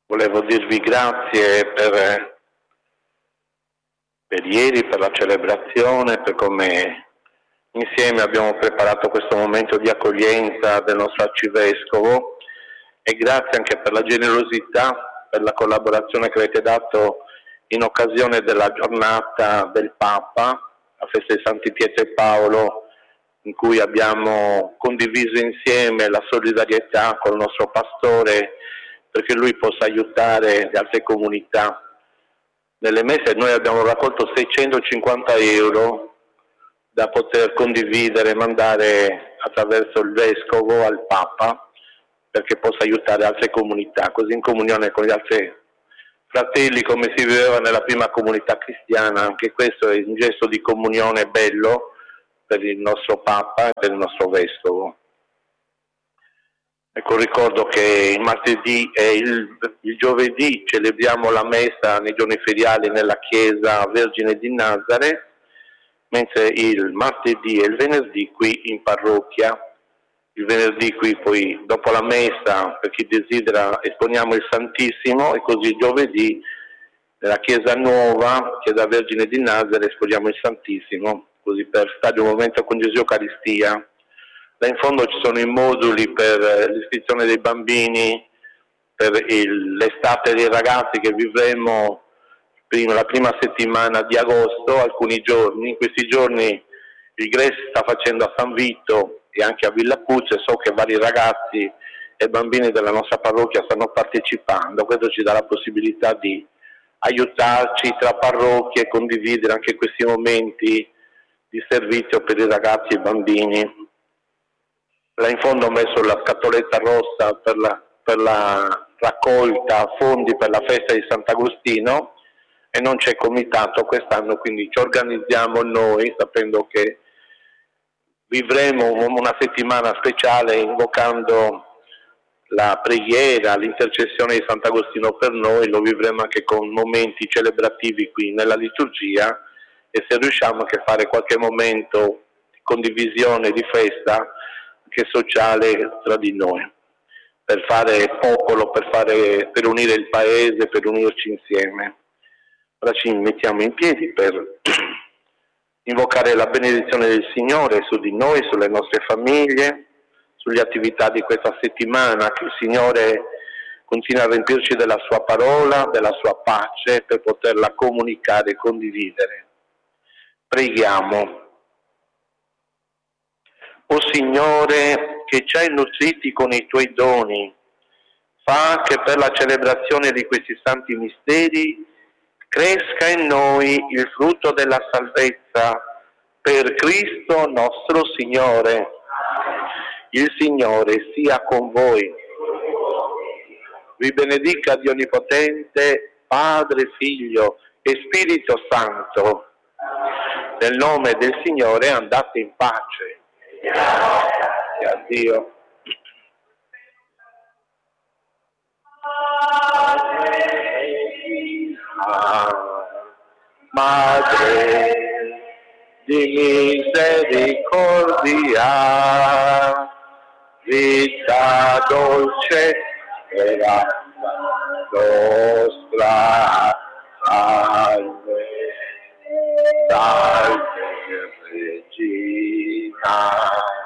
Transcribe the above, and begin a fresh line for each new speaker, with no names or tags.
Volevo dirvi grazie per ieri, per la celebrazione, per come insieme abbiamo preparato questo momento di accoglienza del nostro arcivescovo, e grazie anche per la generosità, per la collaborazione che avete dato in occasione della giornata del Papa, la festa di Santi Pietro e Paolo, in cui abbiamo condiviso insieme la solidarietà col nostro pastore perché lui possa aiutare le altre comunità. Nelle messe noi abbiamo raccolto 650 euro da poter condividere e mandare attraverso il Vescovo al Papa perché possa aiutare altre comunità, così in comunione con gli altri fratelli come si viveva nella prima comunità cristiana. Anche questo è un gesto di comunione bello per il nostro Papa e per il nostro Vescovo. Ecco, ricordo che il martedì e il giovedì celebriamo la messa nei giorni feriali nella chiesa Vergine di Nazareth, mentre il martedì e il venerdì qui in parrocchia. Il venerdì qui poi dopo la messa, per chi desidera, esponiamo il Santissimo, e così il giovedì nella chiesa nuova, chiesa Vergine di Nazareth, esponiamo il Santissimo, così per stare un momento con Gesù Eucaristia. Là in fondo ci sono i moduli per l'iscrizione dei bambini, per l'estate dei ragazzi che vivremo la prima settimana di agosto, alcuni giorni. In questi giorni il GRES sta facendo a San Vito e anche a Villa Pucce, so che vari ragazzi e bambini della nostra parrocchia stanno partecipando. Questo ci dà la possibilità di aiutarci tra parrocchie e condividere anche questi momenti di servizio per i ragazzi e i bambini. Là in fondo ho messo la scatoletta rossa per la raccolta fondi per la festa di Sant'Agostino, e non c'è comitato quest'anno, quindi ci organizziamo noi sapendo che vivremo una settimana speciale invocando la preghiera, l'intercessione di Sant'Agostino per noi. Lo vivremo anche con momenti celebrativi qui nella liturgia, e se riusciamo anche a fare qualche momento di condivisione, di festa anche sociale tra di noi, per fare popolo, per unire il paese, per unirci insieme. Ora ci mettiamo in piedi per invocare la benedizione del Signore su di noi, sulle nostre famiglie, sulle attività di questa settimana, che il Signore continua a riempirci della sua parola, della sua pace, per poterla comunicare e condividere. Preghiamo. O Signore, che ci hai nutriti con i tuoi doni, fa che per la celebrazione di questi santi misteri cresca in noi il frutto della salvezza, per Cristo nostro Signore. Il Signore sia con voi. Vi benedica Dio Onnipotente, Padre, Figlio e Spirito Santo. Nel nome del Signore andate in pace. Grazie a Dio. Madre di misericordia, vita dolce speranza nostra, salve, salve Regina.